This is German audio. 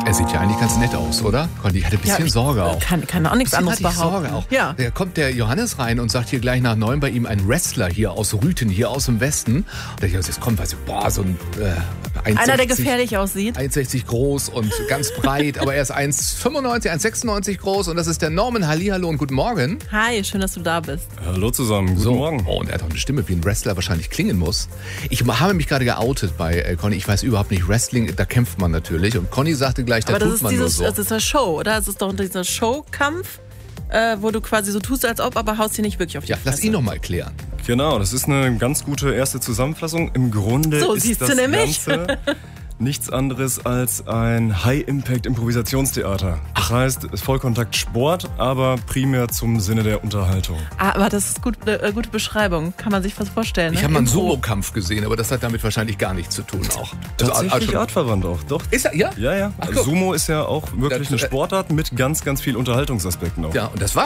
Er sieht ja eigentlich ganz nett aus, oder? Conny, ich hatte ein bisschen Sorge auch. Kann auch nichts anderes behaupten. Sorge auch. Ja. Da kommt der Johannes rein und sagt hier gleich nach 9 bei ihm ein Wrestler hier aus Rüthen, hier aus dem Westen. Und ich jetzt kommt, weißt du, so ein 1,60, einer, der gefährlich aussieht. 1,60 groß und ganz breit, aber er ist 1,95, 1,96 groß und das ist der Norman. Hallihallo und guten Morgen. Hi, schön, dass du da bist. Hallo zusammen, guten Morgen. Oh, und er hat auch eine Stimme, wie ein Wrestler wahrscheinlich klingen muss. Ich habe mich gerade geoutet bei Conny. Ich weiß überhaupt nicht, Wrestling, da kämpft man natürlich. Und Conny sagte gleich, da tut man nur so. Aber das ist eine Show, oder? Das ist doch dieser Showkampf, wo du quasi so tust, als ob, aber haust hier nicht wirklich auf die Fresse. Lass ihn noch mal erklären. Genau, das ist eine ganz gute erste Zusammenfassung. Im Grunde so, ist das Ganze nichts anderes als ein High-Impact-Improvisationstheater. Das heißt, es ist Vollkontakt-Sport, aber primär zum Sinne der Unterhaltung. Aber das ist eine gute Beschreibung. Kann man sich was vorstellen. Ich habe mal einen Sumo-Kampf gesehen, aber das hat damit wahrscheinlich gar nichts zu tun auch. Tatsächlich artverwandt auch, doch. Ist er, ja? Ja. Ach, Sumo ist ja auch wirklich eine Sportart mit ganz, ganz viel Unterhaltungsaspekten auch. Ja, und das war